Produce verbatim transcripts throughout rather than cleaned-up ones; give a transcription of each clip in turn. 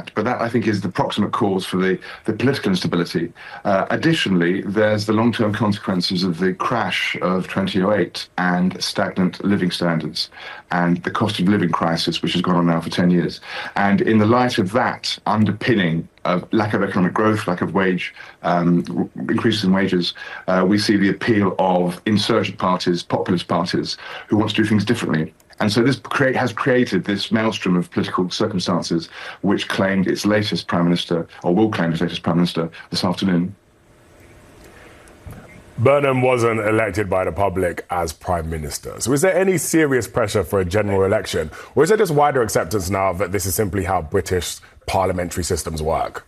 that, but that, I think, is the proximate cause for the, the political instability. Uh, additionally, there's the long-term consequences of the crash of twenty oh eight and stagnant living standards and the cost of living crisis, which has gone on now for ten years. And in the light of that underpinning of lack of economic growth, lack of wage, um, increases in wages, uh, we see the appeal of insurgent parties, populist parties, who want to do things differently. And so this create, has created this maelstrom of political circumstances, which claimed its latest prime minister, or will claim its latest prime minister this afternoon. Burnham wasn't elected by the public as prime minister. So is there any serious pressure for a general election? Or is there just wider acceptance now that this is simply how British parliamentary systems work?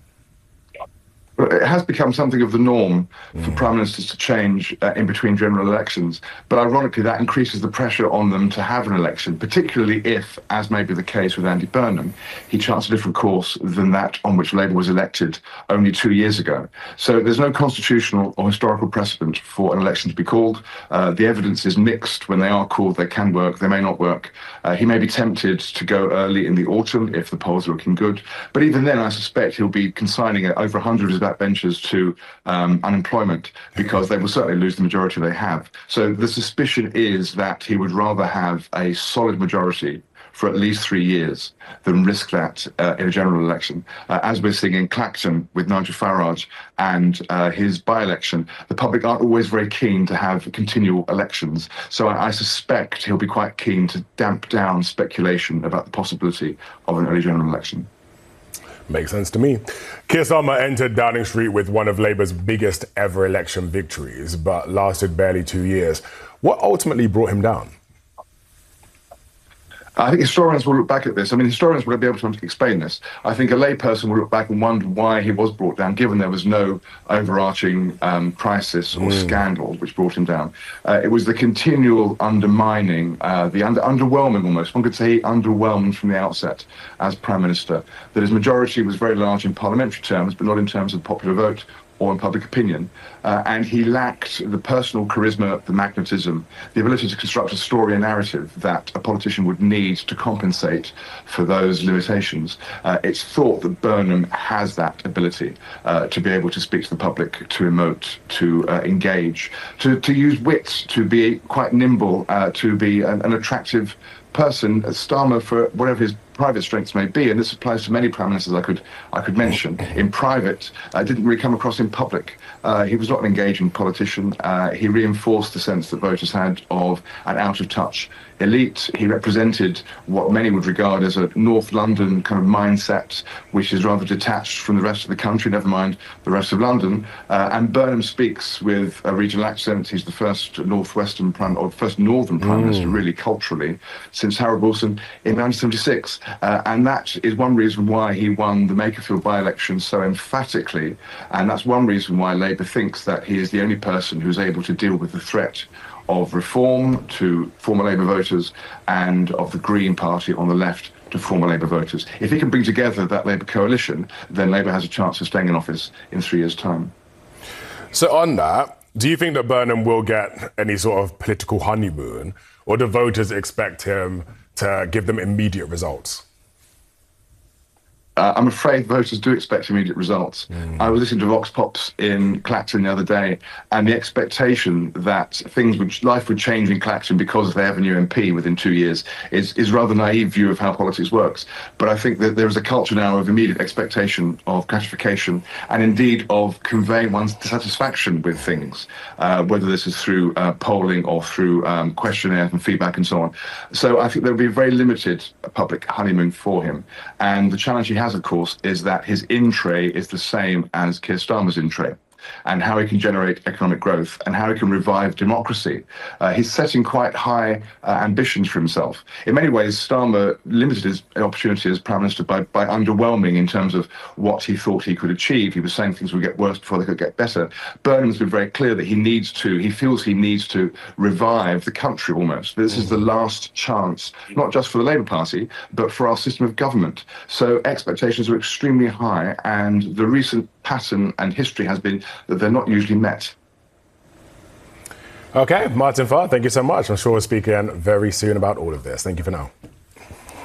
It has become something of the norm for mm. prime ministers to change uh, in between general elections. But ironically, that increases the pressure on them to have an election, particularly if, as may be the case with Andy Burnham, he charts a different course than that on which Labour was elected only two years ago. So there's no constitutional or historical precedent for an election to be called. Uh, the evidence is mixed. When they are called, they can work, they may not work. Uh, he may be tempted to go early in the autumn if the polls are looking good. But even then, I suspect he'll be consigning over one hundred of his backbenchers to um, unemployment, because they will certainly lose the majority they have. So the suspicion is that he would rather have a solid majority for at least three years than risk that uh, in a general election. Uh, as we're seeing in Clacton with Nigel Farage and uh, his by-election, the public aren't always very keen to have continual elections. So I, I suspect he'll be quite keen to damp down speculation about the possibility of an early general election. Makes sense to me. Keir Starmer entered Downing Street with one of Labour's biggest ever election victories, but lasted barely two years. What ultimately brought him down? I think historians will look back at this. I mean, historians will be able to explain this. I think a layperson will look back and wonder why he was brought down, given there was no overarching um, crisis or mm. scandal which brought him down. Uh, it was the continual undermining, uh, the under underwhelming almost, one could say underwhelmed from the outset as Prime Minister, that his majority was very large in parliamentary terms, but not in terms of popular vote or in public opinion. Uh, and he lacked the personal charisma, the magnetism, the ability to construct a story and narrative that a politician would need to compensate for those limitations. Uh, it's thought that Burnham has that ability uh, to be able to speak to the public, to emote, to uh, engage, to, to use wit, to be quite nimble, uh, to be an, an attractive person. Starmer, for whatever his private strengths may be, and this applies to many prime ministers I could I could mention, in private, uh, didn't really come across in public. Uh, he was not an engaging politician. Uh, he reinforced the sense that voters had of an out-of-touch elite. He represented what many would regard as a North London kind of mindset, which is rather detached from the rest of the country, never mind the rest of London. Uh, and Burnham speaks with a regional accent. He's the first Northwestern prime, or first Northern prime mm. minister, really culturally, since Harold Wilson in nineteen seventy-six. Uh, and that is one reason why he won the Makerfield by-election so emphatically. And that's one reason why Labour thinks that he is the only person who's able to deal with the threat of reform to former Labour voters and of the Green Party on the left to former Labour voters. If he can bring together that Labour coalition, then Labour has a chance of staying in office in three years' time. So on that, do you think that Burnham will get any sort of political honeymoon, or do voters expect him to give them immediate results? Uh, I'm afraid voters do expect immediate results. Mm. I was listening to Vox Pops in Clacton the other day, and the expectation that things would, life would change in Clacton because they have a new M P within two years is, is rather naive view of how politics works. But I think that there is a culture now of immediate expectation of gratification, and indeed of conveying one's dissatisfaction with things, uh, whether this is through uh, polling or through um, questionnaires and feedback and so on. So I think there will be a very limited public honeymoon for him. And the challenge he has, of course, is that his in-tray is the same as Keir Starmer's in-tray, and how he can generate economic growth and how he can revive democracy. Uh, he's setting quite high uh, ambitions for himself. In many ways, Starmer limited his opportunity as Prime Minister by, by underwhelming in terms of what he thought he could achieve. He was saying things would get worse before they could get better. Burnham's been very clear that he needs to, he feels he needs to revive the country almost. This is the last chance, not just for the Labour Party, but for our system of government. So expectations are extremely high, and the recent pattern and history has been that they're not usually met. OK, Martin Farr, thank you so much. I'm sure we'll speak again very soon about all of this. Thank you for now.